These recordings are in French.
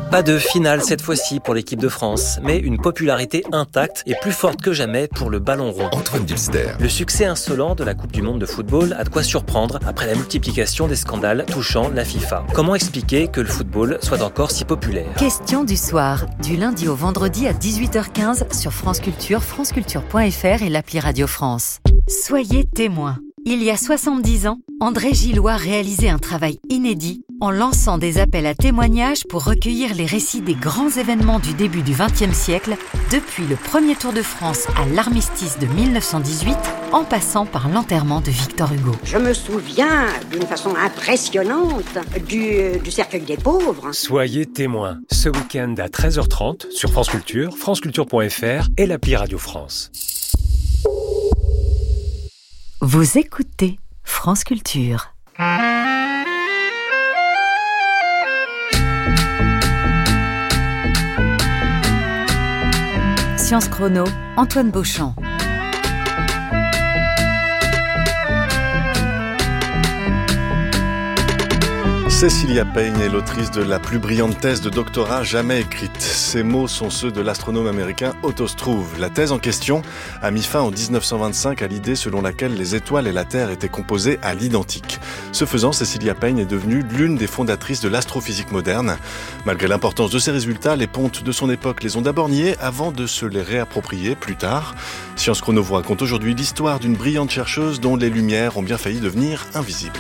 Pas de finale cette fois-ci pour l'équipe de France, mais une popularité intacte et plus forte que jamais pour le ballon rond. Antoine Dulster. Le succès insolent de la Coupe du Monde de football a de quoi surprendre après la multiplication des scandales touchant la FIFA. Comment expliquer que le football soit encore si populaire ? Question du soir, du lundi au vendredi à 18h15 sur France Culture, franceculture.fr et l'appli Radio France. Soyez témoins. Il y a 70 ans, André Gillois réalisait un travail inédit en lançant des appels à témoignages pour recueillir les récits des grands événements du début du XXe siècle, depuis le premier Tour de France à l'armistice de 1918, en passant par l'enterrement de Victor Hugo. Je me souviens d'une façon impressionnante du cercueil des pauvres. Soyez témoins, ce week-end à 13h30 sur France Culture, franceculture.fr et l'appli Radio France. Vous écoutez France Culture. Science Chrono, Antoine Beauchamp. Cecilia Payne est l'autrice de la plus brillante thèse de doctorat jamais écrite. Ces mots sont ceux de l'astronome américain Otto Struve. La thèse en question a mis fin en 1925 à l'idée selon laquelle les étoiles et la Terre étaient composées à l'identique. Ce faisant, Cecilia Payne est devenue l'une des fondatrices de l'astrophysique moderne. Malgré l'importance de ses résultats, les pontes de son époque les ont d'abord niés avant de se les réapproprier plus tard. Science Chrono vous raconte aujourd'hui l'histoire d'une brillante chercheuse dont les lumières ont bien failli devenir invisibles.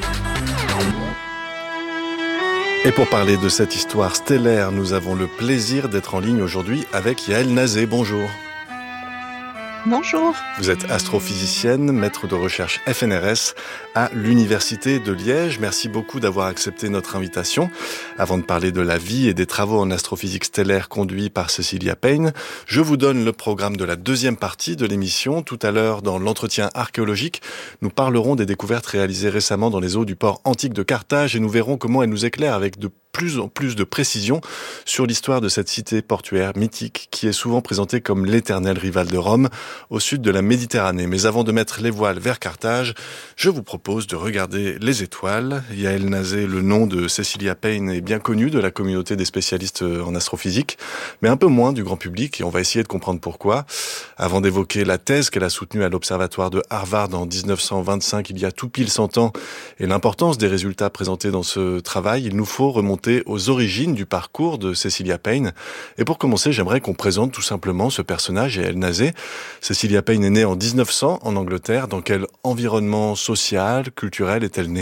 Et pour parler de cette histoire stellaire, nous avons le plaisir d'être en ligne aujourd'hui avec Yaël Nazé. Bonjour. Bonjour. Vous êtes astrophysicienne, maître de recherche FNRS à l'Université de Liège. Merci beaucoup d'avoir accepté notre invitation. Avant de parler de la vie et des travaux en astrophysique stellaire conduits par Cecilia Payne, je vous donne le programme de la deuxième partie de l'émission. Tout à l'heure, dans l'entretien archéologique, nous parlerons des découvertes réalisées récemment dans les eaux du port antique de Carthage et nous verrons comment elles nous éclairent avec de plus en plus de précision sur l'histoire de cette cité portuaire mythique qui est souvent présentée comme l'éternel rival de Rome au sud de la Méditerranée. Mais avant de mettre les voiles vers Carthage, je vous propose de regarder les étoiles. Yaël Nazé, le nom de Cecilia Payne est bien connu de la communauté des spécialistes en astrophysique, mais un peu moins du grand public et on va essayer de comprendre pourquoi. Avant d'évoquer la thèse qu'elle a soutenue à l'observatoire de Harvard en 1925, il y a tout pile 100 ans, et l'importance des résultats présentés dans ce travail, il nous faut remonter aux origines du parcours de Cecilia Payne. Et pour commencer, j'aimerais qu'on présente tout simplement ce personnage, Yaël Nazé. Cecilia Payne est née en 1900 en Angleterre. Dans quel environnement social, culturel est-elle née ?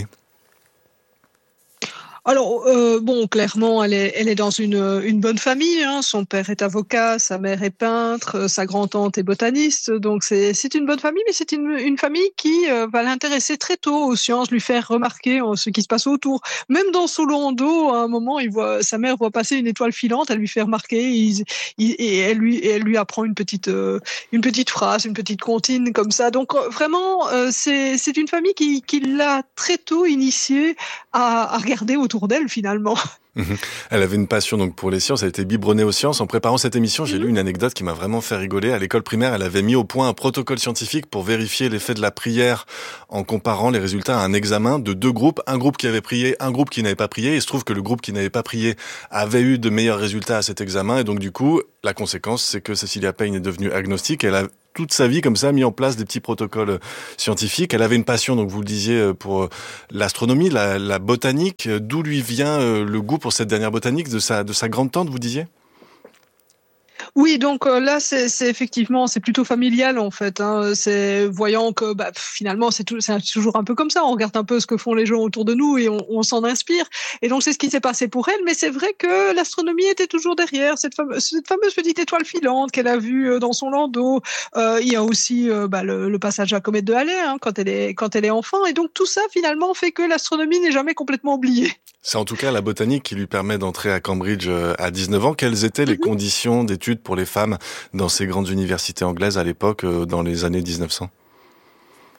Alors, clairement, elle est dans une bonne famille. Hein. Son père est avocat, sa mère est peintre, sa grand-tante est botaniste. Donc, c'est une bonne famille, mais c'est une famille qui va l'intéresser très tôt aux sciences, lui faire remarquer ce qui se passe autour. Même dans son landau, à un moment, sa mère voit passer une étoile filante, elle lui fait remarquer et elle lui apprend une petite phrase, une petite comptine comme ça. Donc, vraiment, c'est une famille qui l'a très tôt initiée à regarder autour d'elle finalement. Elle avait une passion donc pour les sciences, elle était biberonnée aux sciences. En préparant cette émission, j'ai lu une anecdote qui m'a vraiment fait rigoler. À l'école primaire, elle avait mis au point un protocole scientifique pour vérifier l'effet de la prière en comparant les résultats à un examen de deux groupes. Un groupe qui avait prié, un groupe qui n'avait pas prié. Il se trouve que le groupe qui n'avait pas prié avait eu de meilleurs résultats à cet examen. Et donc du coup, la conséquence, c'est que Cecilia Payne est devenue agnostique. Elle a toute sa vie, comme ça, mis en place des petits protocoles scientifiques. Elle avait une passion, donc vous le disiez, pour l'astronomie, la botanique. D'où lui vient le goût pour cette dernière botanique de sa grande-tante, vous disiez ? Oui, donc là, c'est effectivement, c'est plutôt familial en fait. Hein. C'est voyant que finalement, c'est toujours un peu comme ça. On regarde un peu ce que font les gens autour de nous et on s'en inspire. Et donc, c'est ce qui s'est passé pour elle. Mais c'est vrai que l'astronomie était toujours derrière cette fameuse petite étoile filante qu'elle a vue dans son landau. Il y a aussi le passage à la comète de Halley quand elle est enfant. Et donc, tout ça finalement fait que l'astronomie n'est jamais complètement oubliée. C'est en tout cas la botanique qui lui permet d'entrer à Cambridge à 19 ans. Quelles étaient les conditions d'études pour les femmes dans ces grandes universités anglaises à l'époque, dans les années 1900 ?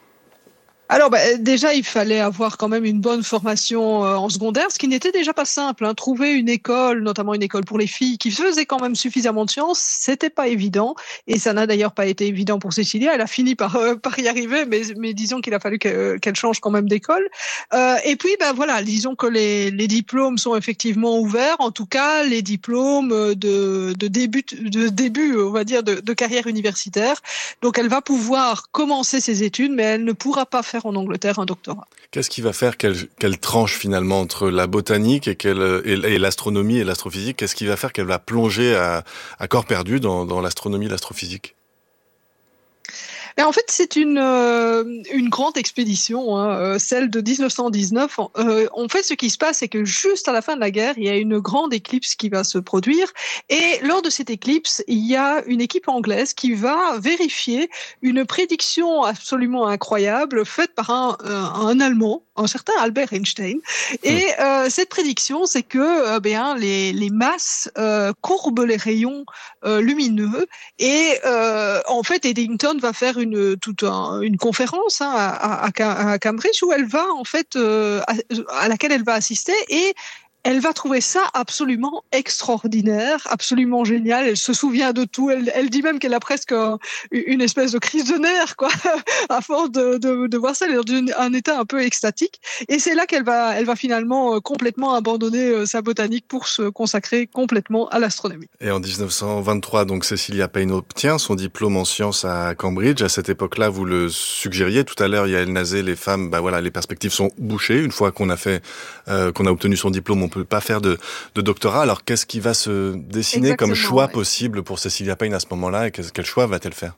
Alors, déjà, il fallait avoir quand même une bonne formation en secondaire, ce qui n'était déjà pas simple. Hein. Trouver une école, notamment une école pour les filles, qui faisait quand même suffisamment de sciences, c'était pas évident. Et ça n'a d'ailleurs pas été évident pour Cécilia. Elle a fini par y arriver, mais disons qu'il a fallu qu'elle change quand même d'école. Et puis, voilà, disons que les diplômes sont effectivement ouverts. En tout cas, les diplômes de début, on va dire, de carrière universitaire. Donc, elle va pouvoir commencer ses études, mais elle ne pourra pas faire en Angleterre un doctorat. Qu'est-ce qui va faire qu'elle tranche finalement entre la botanique et l'astronomie et l'astrophysique? Qu'est-ce qui va faire qu'elle va plonger à corps perdu dans l'astronomie et l'astrophysique? Et en fait, c'est une grande expédition, hein, celle de 1919. En fait, ce qui se passe, c'est que juste à la fin de la guerre, il y a une grande éclipse qui va se produire. Et lors de cette éclipse, il y a une équipe anglaise qui va vérifier une prédiction absolument incroyable faite par un Allemand, un certain Albert Einstein. Et cette prédiction, c'est que les masses courbent les rayons lumineux. Et en fait, Eddington va faire une conférence à Cambridge où elle va en fait à laquelle elle va assister et elle va trouver ça absolument extraordinaire, absolument génial. Elle se souvient de tout. Elle dit même qu'elle a presque une espèce de crise de nerfs, quoi, à force de voir ça. Elle est dans un état un peu extatique. Et c'est là elle va finalement complètement abandonner sa botanique pour se consacrer complètement à l'astronomie. Et en 1923, donc, Cecilia Payne obtient son diplôme en sciences à Cambridge. À cette époque-là, vous le suggériez tout à l'heure, Yael Nazé, les femmes, les perspectives sont bouchées. Une fois qu'on a obtenu son diplôme, on peut pas faire de doctorat. Alors, qu'est-ce qui va se dessiner comme choix possible pour Cecilia Payne à ce moment-là et quel choix va-t-elle faire?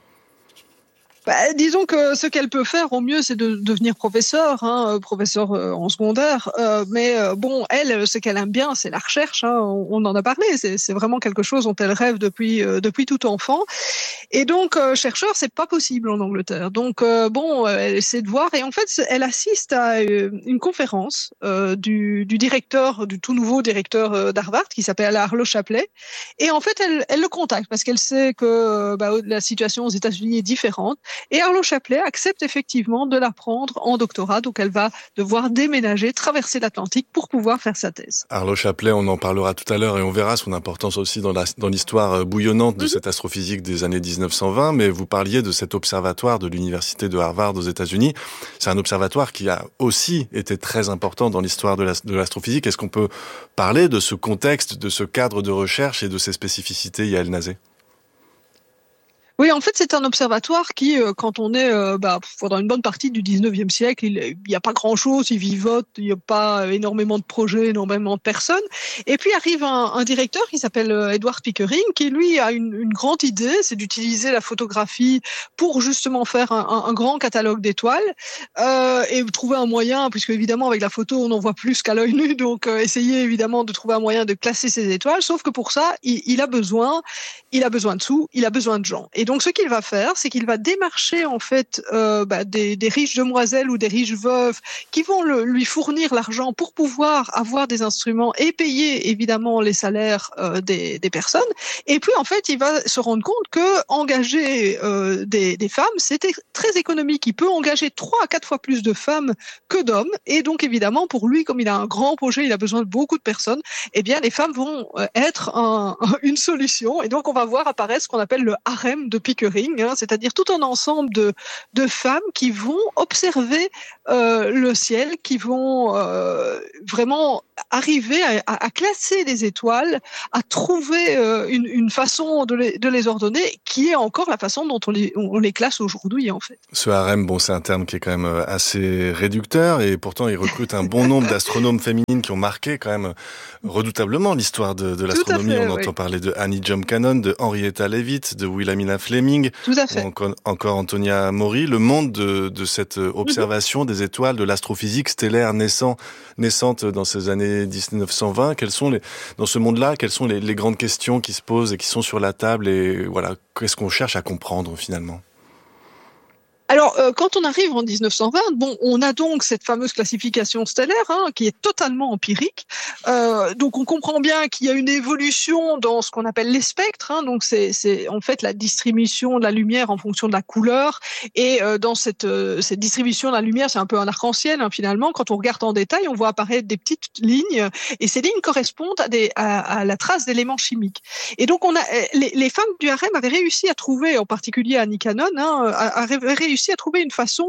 Disons que ce qu'elle peut faire au mieux, c'est de devenir professeur en secondaire. Mais elle, ce qu'elle aime bien, c'est la recherche. Hein, on en a parlé. C'est vraiment quelque chose dont elle rêve depuis tout enfant. Et donc, chercheur, c'est pas possible en Angleterre. Donc, elle essaie de voir. Et en fait, elle assiste à une conférence du tout nouveau directeur d'Harvard, qui s'appelle Arlo Shapley. Et en fait, elle le contacte parce qu'elle sait que la situation aux États-Unis est différente. Et Arlo Shapley accepte effectivement de la prendre en doctorat. Donc, elle va devoir déménager, traverser l'Atlantique pour pouvoir faire sa thèse. Arlo Shapley, on en parlera tout à l'heure et on verra son importance aussi dans l'histoire bouillonnante de cette astrophysique des années 1920. Mais vous parliez de cet observatoire de l'université de Harvard aux États-Unis. C'est un observatoire qui a aussi été très important dans l'histoire de l'astrophysique. Est-ce qu'on peut parler de ce contexte, de ce cadre de recherche et de ses spécificités, Yael Nazé? Oui, en fait, c'est un observatoire qui, quand on est pendant une bonne partie du 19e siècle, il y a pas grand-chose, il vivote, il y a pas énormément de projets, énormément de personnes. Et puis arrive un directeur qui s'appelle Edward Pickering, qui lui a une grande idée, c'est d'utiliser la photographie pour justement faire un grand catalogue d'étoiles et trouver un moyen, puisque évidemment avec la photo on en voit plus qu'à l'œil nu, donc essayer évidemment de trouver un moyen de classer ces étoiles. Sauf que pour ça, il a besoin de sous, il a besoin de gens. Et donc, ce qu'il va faire, c'est qu'il va démarcher en fait des riches demoiselles ou des riches veuves qui vont lui fournir l'argent pour pouvoir avoir des instruments et payer évidemment les salaires des personnes. Et puis, en fait, il va se rendre compte que engager des femmes, c'était très économique. Il peut engager 3 à 4 fois plus de femmes que d'hommes. Et donc, évidemment, pour lui, comme il a un grand projet, il a besoin de beaucoup de personnes. Eh bien, les femmes vont être une solution. Et donc, on va voir apparaître ce qu'on appelle le harem de Pickering, c'est-à-dire tout un ensemble de femmes qui vont observer le ciel, qui vont vraiment arriver à classer les étoiles, à trouver une façon de les ordonner, qui est encore la façon dont on les classe aujourd'hui, en fait. Ce harem, c'est un terme qui est quand même assez réducteur, et pourtant il recrute un bon nombre d'astronomes féminines qui ont marqué quand même redoutablement l'histoire de l'astronomie. On entend parler de Annie Jump Cannon, de Henrietta Leavitt, de Wilhelmina Fleming, ou encore Antonia Maury. Le monde de cette observation des étoiles, de l'astrophysique stellaire naissante dans ces années 1920, dans ce monde-là, quelles sont les grandes questions qui se posent et qui sont sur la table, et voilà, qu'est-ce qu'on cherche à comprendre finalement? Alors, quand on arrive en 1920, on a donc cette fameuse classification stellaire qui est totalement empirique. Donc, on comprend bien qu'il y a une évolution dans ce qu'on appelle les spectres. Donc, c'est en fait la distribution de la lumière en fonction de la couleur. Et dans cette distribution de la lumière, c'est un peu un arc-en-ciel finalement. Quand on regarde en détail, on voit apparaître des petites lignes, et ces lignes correspondent à la trace d'éléments chimiques. Et donc, les femmes du harem avaient réussi à trouver, en particulier Annie Cannon, avaient réussi à trouver une façon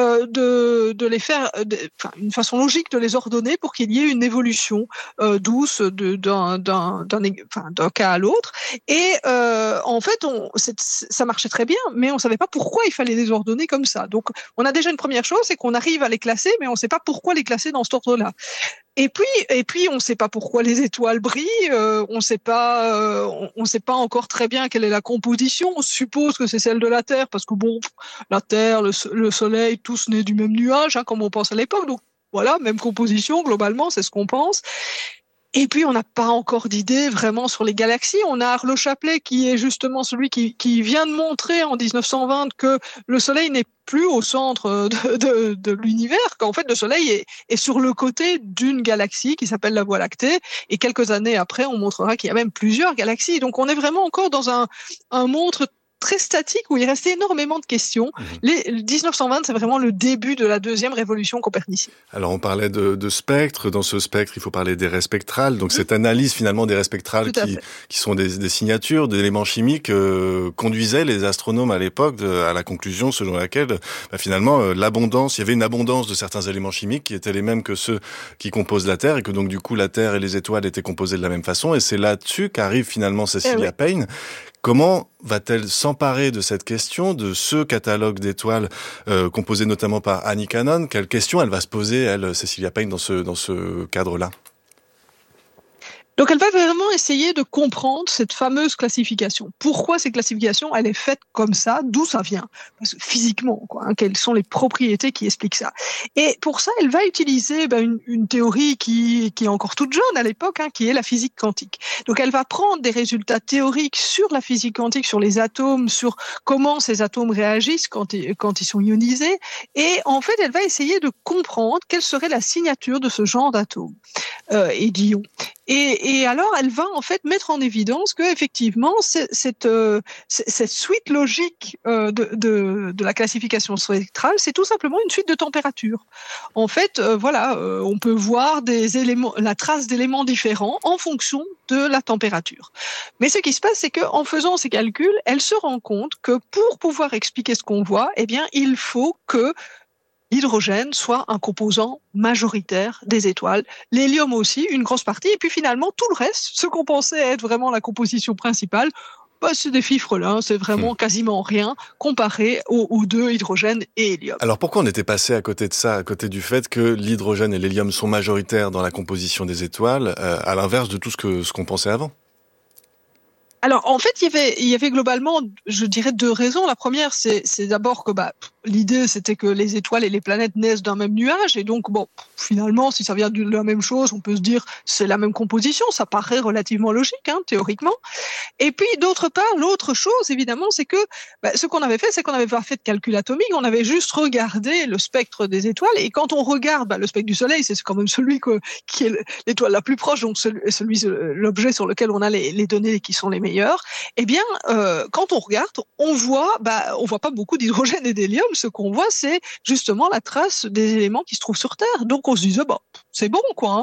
de les faire, une façon logique de les ordonner pour qu'il y ait une évolution douce d'un cas à l'autre. Et en fait, ça marchait très bien, mais on ne savait pas pourquoi il fallait les ordonner comme ça. Donc, on a déjà une première chose, c'est qu'on arrive à les classer, mais on ne sait pas pourquoi les classer dans cet ordre-là. Et puis, on ne sait pas pourquoi les étoiles brillent. On ne sait pas encore très bien quelle est la composition. On suppose que c'est celle de la Terre, parce que la Terre, le Soleil, tous nés du même nuage, comme on pense à l'époque. Donc voilà, même composition globalement, c'est ce qu'on pense. Et puis, on n'a pas encore d'idée vraiment sur les galaxies. On a Arlo Chapley qui est justement celui qui vient de montrer en 1920 que le Soleil n'est plus au centre de l'univers, qu'en fait le Soleil est sur le côté d'une galaxie qui s'appelle la Voie lactée. Et quelques années après, on montrera qu'il y a même plusieurs galaxies. Donc, on est vraiment encore dans un monde très statique où il restait énormément de questions. 1920, c'est vraiment le début de la deuxième révolution copernicienne. Alors, on parlait de spectres. Dans ce spectre, il faut parler des raies spectrales. Donc, cette analyse, finalement, des raies spectrales qui sont des signatures d'éléments chimiques conduisait les astronomes à l'époque à la conclusion selon laquelle, finalement, il y avait une abondance de certains éléments chimiques qui étaient les mêmes que ceux qui composent la Terre, et que donc, du coup, la Terre et les étoiles étaient composées de la même façon. Et c'est là-dessus qu'arrive finalement Cecilia Payne. Comment va-t-elle s'emparer de cette question, de ce catalogue d'étoiles composé notamment par Annie Cannon? Quelle question elle va se poser, elle, Cecilia Payne, dans ce cadre-là? Donc, elle va vraiment essayer de comprendre cette fameuse classification. Pourquoi cette classification, elle est faite comme ça? D'où ça vient? Parce que physiquement, quelles sont les propriétés qui expliquent ça? Et pour ça, elle va utiliser une théorie qui est encore toute jeune à l'époque, qui est la physique quantique. Donc, elle va prendre des résultats théoriques sur la physique quantique, sur les atomes, sur comment ces atomes réagissent quand ils sont ionisés. Et en fait, elle va essayer de comprendre quelle serait la signature de ce genre d'atomes et d'ions. Et alors, elle va en fait mettre en évidence que effectivement, cette suite logique de la classification spectrale, c'est tout simplement une suite de températures. En fait, on peut voir la trace d'éléments différents en fonction de la température. Mais ce qui se passe, c'est qu'en faisant ces calculs, elle se rend compte que pour pouvoir expliquer ce qu'on voit, il faut que l'hydrogène soit un composant majoritaire des étoiles, l'hélium aussi, une grosse partie, et puis finalement tout le reste, ce qu'on pensait être vraiment la composition principale, c'est des fifres-là, c'est vraiment quasiment rien comparé aux deux, hydrogène et hélium. Alors pourquoi on était passé à côté de ça, à côté du fait que l'hydrogène et l'hélium sont majoritaires dans la composition des étoiles, à l'inverse de tout ce qu'on pensait avant? Alors, en fait, il y avait globalement, je dirais, deux raisons. La première, c'est d'abord que l'idée, c'était que les étoiles et les planètes naissent d'un même nuage. Et donc, finalement, si ça vient de la même chose, on peut se dire c'est la même composition. Ça paraît relativement logique, théoriquement. Et puis, d'autre part, l'autre chose, évidemment, c'est que ce qu'on avait fait, c'est qu'on n'avait pas fait de calcul atomique. On avait juste regardé le spectre des étoiles. Et quand on regarde le spectre du Soleil, c'est quand même celui qui est l'étoile la plus proche, donc l'objet sur lequel on a les données qui sont les meilleures. Quand on regarde, on voit pas beaucoup d'hydrogène et d'hélium. Ce qu'on voit, c'est justement la trace des éléments qui se trouvent sur Terre. Donc, on se disait, c'est bon,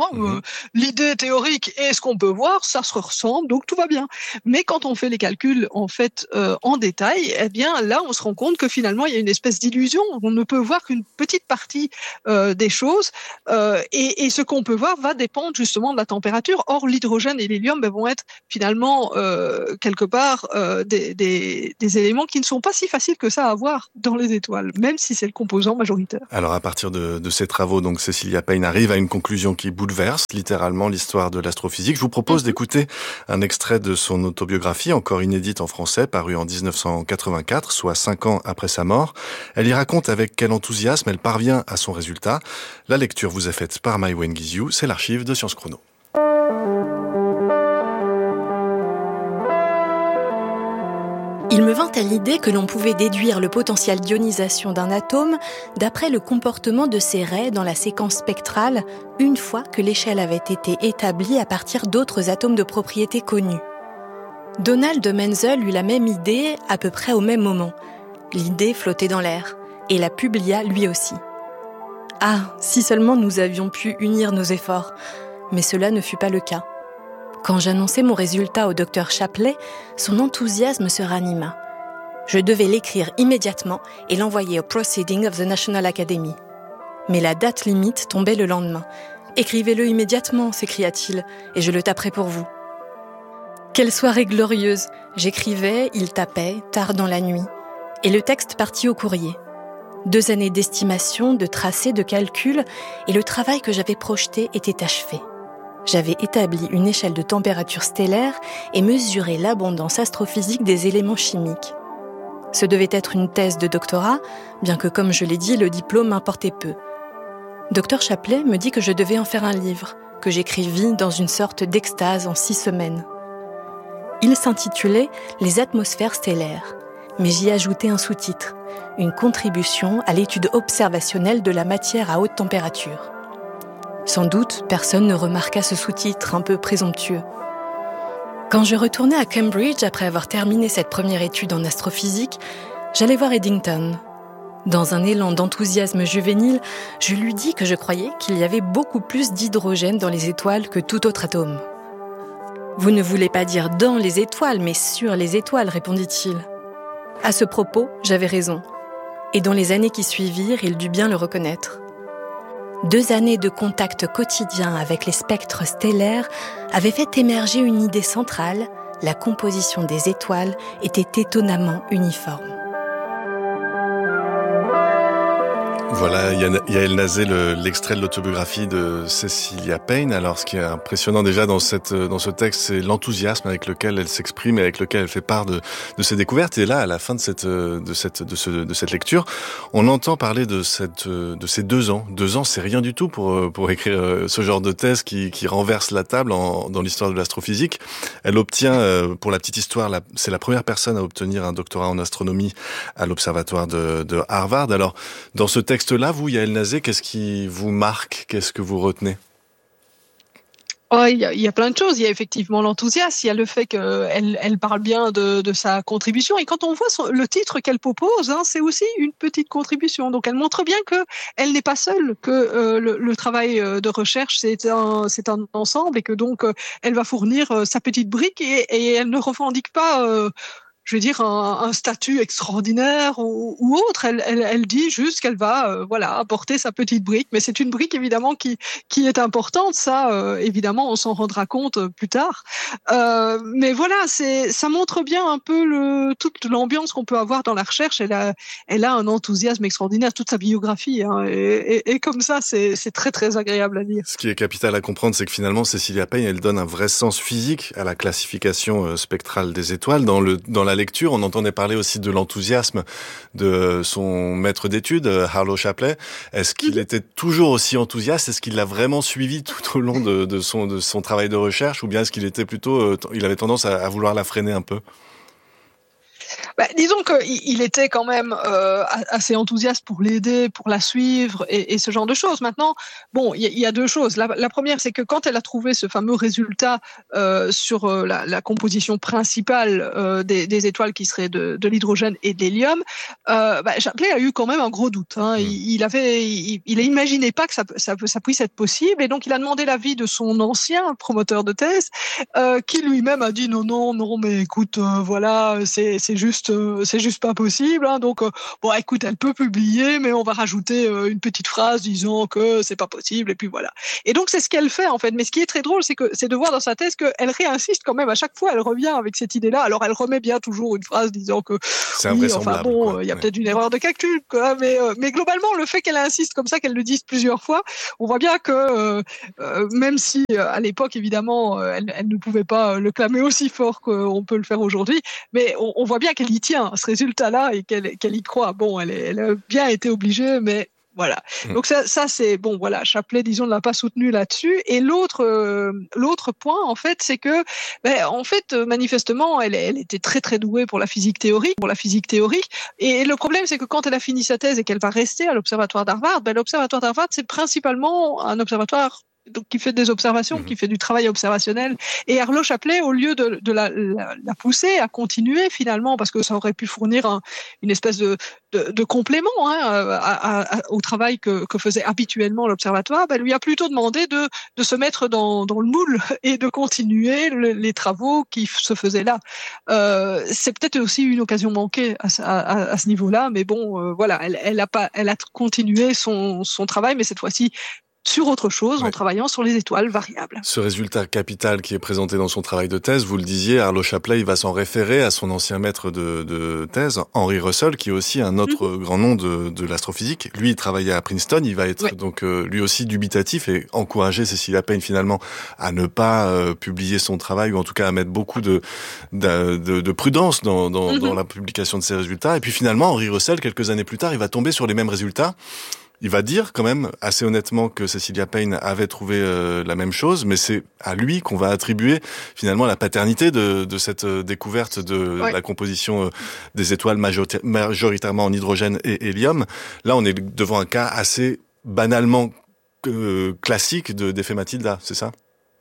l'idée théorique et ce qu'on peut voir, ça se ressemble, donc tout va bien. Mais quand on fait les calculs, en fait, en détail, là, on se rend compte que finalement, il y a une espèce d'illusion. On ne peut voir qu'une petite partie des choses, et ce qu'on peut voir va dépendre justement de la température. Or, l'hydrogène et l'hélium vont être finalement quelque part des éléments qui ne sont pas si faciles que ça à voir dans les étoiles, même si c'est le composant majoritaire. Alors, à partir de ces travaux, donc Cecilia Payne arrive à une conclusion qui bouleverse littéralement l'histoire de l'astrophysique. Je vous propose d'écouter un extrait de son autobiographie, encore inédite en français, parue en 1984, soit 5 ans après sa mort. Elle y raconte avec quel enthousiasme elle parvient à son résultat. La lecture vous est faite par Maïwen Guizhou, c'est l'archive de Sciences Chrono. Il me vint à l'idée que l'on pouvait déduire le potentiel d'ionisation d'un atome d'après le comportement de ses raies dans la séquence spectrale, une fois que l'échelle avait été établie à partir d'autres atomes de propriété connus. Donald Menzel eut la même idée à peu près au même moment. L'idée flottait dans l'air, et la publia lui aussi. Ah, si seulement nous avions pu unir nos efforts, mais cela ne fut pas le cas. Quand j'annonçai mon résultat au Dr Shapley, son enthousiasme se ranima. Je devais l'écrire immédiatement et l'envoyer au Proceedings of the National Academy. Mais la date limite tombait le lendemain. « Écrivez-le immédiatement », s'écria-t-il, « et je le taperai pour vous. » Quelle soirée glorieuse! J'écrivais, il tapait, tard dans la nuit. Et le texte partit au courrier. 2 années d'estimation, de tracés, de calculs, et le travail que j'avais projeté était achevé. J'avais établi une échelle de température stellaire et mesuré l'abondance astrophysique des éléments chimiques. Ce devait être une thèse de doctorat, bien que, comme je l'ai dit, le diplôme m'importait peu. Dr Shapley me dit que je devais en faire un livre, que j'écrivis dans une sorte d'extase en 6 semaines. Il s'intitulait « Les atmosphères stellaires », mais j'y ajoutais un sous-titre, une contribution à l'étude observationnelle de la matière à haute température. Sans doute, personne ne remarqua ce sous-titre un peu présomptueux. Quand je retournai à Cambridge après avoir terminé cette première étude en astrophysique, j'allai voir Eddington. Dans un élan d'enthousiasme juvénile, je lui dis que je croyais qu'il y avait beaucoup plus d'hydrogène dans les étoiles que tout autre atome. « Vous ne voulez pas dire dans les étoiles, mais sur les étoiles », répondit-il. À ce propos, j'avais raison. Et dans les années qui suivirent, il dut bien le reconnaître. 2 années de contact quotidien avec les spectres stellaires avaient fait émerger une idée centrale, la composition des étoiles était étonnamment uniforme. Voilà, Yael Nazé, l'extrait de l'autobiographie de Cecilia Payne. Alors, ce qui est impressionnant déjà dans ce texte, c'est l'enthousiasme avec lequel elle s'exprime et avec lequel elle fait part de ses découvertes. Et là, à la fin de cette lecture, on entend parler de ces 2 ans. 2 ans, c'est rien du tout pour écrire ce genre de thèse qui renverse la table dans l'histoire de l'astrophysique. Elle obtient, pour la petite histoire, c'est la première personne à obtenir un doctorat en astronomie à l'observatoire de Harvard. Alors, dans ce texte-là, vous, Yael Nazé, qu'est-ce qui vous marque? Qu'est-ce que vous retenez? Il y a plein de choses. Il y a effectivement l'enthousiasme, il y a le fait qu'elle parle bien de sa contribution. Et quand on voit le titre qu'elle propose, c'est aussi une petite contribution. Donc elle montre bien qu'elle n'est pas seule, que le travail de recherche, c'est un ensemble et que donc elle va fournir sa petite brique et elle ne revendique pas... je veux dire, un statut extraordinaire ou autre. Elle dit juste qu'elle va apporter sa petite brique. Mais c'est une brique, évidemment, qui est importante. Ça, évidemment, on s'en rendra compte plus tard. Mais voilà, ça montre bien un peu toute l'ambiance qu'on peut avoir dans la recherche. Elle a un enthousiasme extraordinaire, toute sa biographie. Et comme ça, c'est très, très agréable à lire. Ce qui est capital à comprendre, c'est que finalement, Cecilia Payne, elle donne un vrai sens physique à la classification spectrale des étoiles. Dans la lecture, on entendait parler aussi de l'enthousiasme de son maître d'études, Harlow Shapley. Est-ce qu'il était toujours aussi enthousiaste? Est-ce qu'il l'a vraiment suivi tout au long de son travail de recherche? Ou bien est-ce qu'il était plutôt, il avait tendance à vouloir la freiner un peu? Disons qu'il était quand même assez enthousiaste pour l'aider, pour la suivre et ce genre de choses. Maintenant, bon, il y a 2 choses. La première, c'est que quand elle a trouvé ce fameux résultat sur la composition principale des étoiles qui seraient de l'hydrogène et de l'hélium, Shapley a eu quand même un gros doute. Il imaginait pas que ça puisse être possible et donc il a demandé l'avis de son ancien promoteur de thèse qui lui-même a dit non, mais écoute, voilà, c'est juste pas possible. Donc, écoute, elle peut publier, mais on va rajouter une petite phrase disant que c'est pas possible, et puis voilà. Et donc, c'est ce qu'elle fait, en fait. Mais ce qui est très drôle, c'est de voir dans sa thèse qu'elle réinsiste quand même. À chaque fois, elle revient avec cette idée-là. Alors, elle remet bien toujours une phrase disant que c'est invraisemblable. Il y a peut-être une erreur de calcul, quoi. Mais globalement, le fait qu'elle insiste comme ça, qu'elle le dise plusieurs fois, on voit bien que même si à l'époque, évidemment, elle ne pouvait pas le clamer aussi fort qu'on peut le faire aujourd'hui, mais on voit bien qu'elle y tient à ce résultat-là et qu'elle y croit. Bon, elle a bien été obligée, mais Voilà. Donc ça c'est bon. Voilà, Chapelet, disons, ne l'a pas soutenu là-dessus. Et l'autre point, en fait, c'est que, en fait, manifestement, elle était très très douée pour la physique théorique, Et le problème, c'est que quand elle a fini sa thèse et qu'elle va rester à l'observatoire d'Harvard, l'observatoire d'Harvard, c'est principalement un observatoire qui fait des observations, qui fait du travail observationnel. Et Arlo Chapelet, au lieu de la pousser à continuer finalement, parce que ça aurait pu fournir une espèce de complément au travail que faisait habituellement l'observatoire, lui a plutôt demandé de se mettre dans le moule et de continuer les travaux qui se faisaient là. C'est peut-être aussi une occasion manquée à ce niveau-là, mais bon, voilà, elle a continué son travail, mais cette fois-ci sur autre chose, en travaillant sur les étoiles variables. Ce résultat capital qui est présenté dans son travail de thèse, vous le disiez, Arlo Chapelet, il va s'en référer à son ancien maître de thèse, Henry Russell, qui est aussi un autre grand nom de l'astrophysique. Lui, il travaillait à Princeton, il va être donc lui aussi dubitatif et encourager Cecilia Payne finalement à ne pas publier son travail, ou en tout cas à mettre beaucoup de prudence dans la publication de ses résultats. Et puis finalement, Henry Russell, quelques années plus tard, il va tomber sur les mêmes résultats. Il va dire quand même assez honnêtement que Cecilia Payne avait trouvé la même chose, mais c'est à lui qu'on va attribuer finalement la paternité de cette découverte de la composition des étoiles majoritairement en hydrogène et hélium. Là, on est devant un cas assez banalement classique d'effet Matilda, c'est ça ?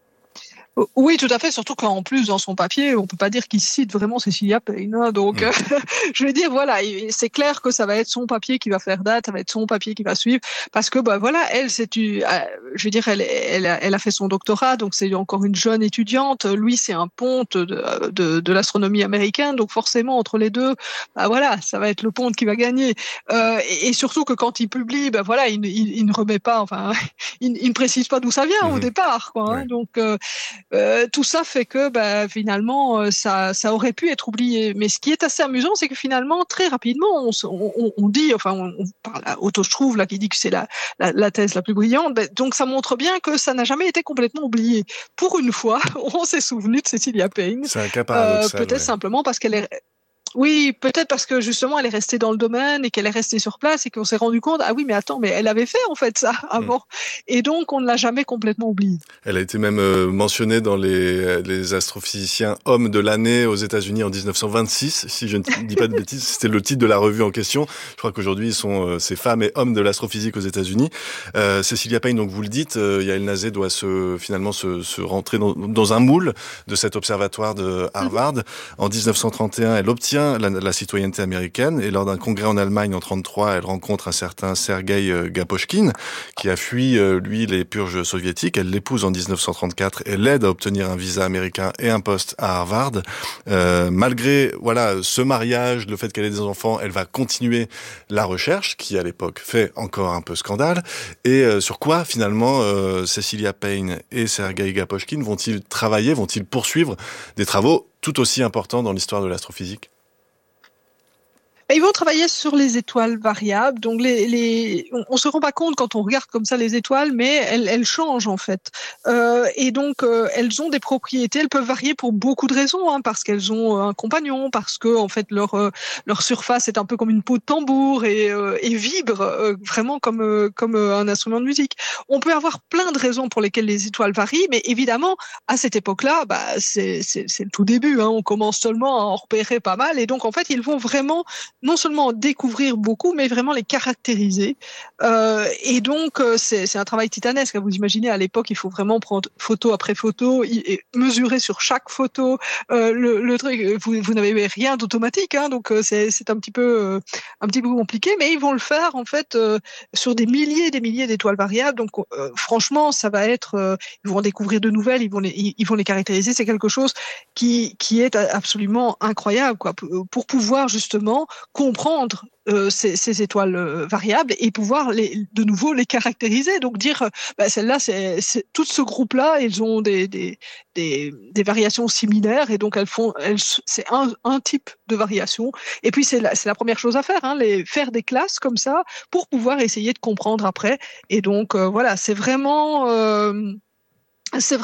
Oui, tout à fait, surtout qu'en plus, dans son papier, on peut pas dire qu'il cite vraiment Cecilia Payne. Donc, je vais dire, voilà, c'est clair que ça va être son papier qui va faire date, ça va être son papier qui va suivre, parce que, voilà, elle, je veux dire, elle a fait son doctorat, donc c'est encore une jeune étudiante. Lui, c'est un ponte de l'astronomie américaine, donc forcément, entre les deux, voilà, ça va être le ponte qui va gagner. Et surtout que quand il publie, voilà, il ne remet pas, enfin, il ne précise pas d'où ça vient au départ, quoi. Hein, donc, tout ça fait que finalement ça aurait pu être oublié. Mais ce qui est assez amusant, c'est que finalement très rapidement on dit, enfin on parle à Otto Struve là qui dit que c'est la thèse la plus brillante. Donc ça montre bien que ça n'a jamais été complètement oublié. Pour une fois, on s'est souvenu de Cecilia Payne. C'est un cas paradoxal. Peut-être simplement parce qu'elle est. Oui, peut-être parce que justement elle est restée dans le domaine et qu'elle est restée sur place et qu'on s'est rendu compte, mais attends, mais elle avait fait en fait ça avant. Et donc on ne l'a jamais complètement oublié. Elle a été même mentionnée dans les astrophysiciens hommes de l'année aux États-Unis en 1926, si je ne dis pas de bêtises. C'était le titre de la revue en question. Je crois qu'aujourd'hui ils sont ces femmes et hommes de l'astrophysique aux États-Unis. Cecilia Payne, donc vous le dites, Yael Nazé doit finalement se rentrer dans un moule de cet observatoire de Harvard. En 1931, elle obtient la citoyenneté américaine, et lors d'un congrès en Allemagne en 1933, elle rencontre un certain Sergueï Gaposchkin qui a fui lui les purges soviétiques. Elle l'épouse en 1934 et l'aide à obtenir un visa américain et un poste à Harvard. Malgré ce mariage, le fait qu'elle ait des enfants, elle va continuer la recherche qui à l'époque fait encore un peu scandale. Et sur quoi finalement Cecilia Payne et Sergueï Gaposchkin vont-ils poursuivre des travaux tout aussi importants dans l'histoire de l'astrophysique? Ils vont travailler sur les étoiles variables. Donc on se rend pas compte quand on regarde comme ça les étoiles, mais elles changent en fait. Et donc elles ont des propriétés. Elles peuvent varier pour beaucoup de raisons, parce qu'elles ont un compagnon, parce que en fait leur surface est un peu comme une peau de tambour et vibre vraiment comme un instrument de musique. On peut avoir plein de raisons pour lesquelles les étoiles varient, mais évidemment à cette époque-là, c'est le tout début. On commence seulement à en repérer pas mal, et donc en fait ils vont vraiment non seulement découvrir beaucoup, mais vraiment les caractériser. Et donc, c'est un travail titanesque. Vous imaginez, à l'époque, il faut vraiment prendre photo après photo, et mesurer sur chaque photo le truc. Vous n'avez rien d'automatique, donc c'est un petit peu compliqué, mais ils vont le faire en fait sur des milliers et des milliers d'étoiles variables. Donc, franchement, ça va être. Ils vont découvrir de nouvelles, ils vont les caractériser. C'est quelque chose qui est absolument incroyable, quoi, pour pouvoir justement comprendre ces étoiles variables et pouvoir de nouveau les caractériser. Donc dire, celle-là, c'est tout ce groupe-là, ils ont des variations similaires, et donc c'est un type de variation. Et puis c'est la première chose à faire, faire des classes comme ça pour pouvoir essayer de comprendre après. Et donc voilà, c'est vraiment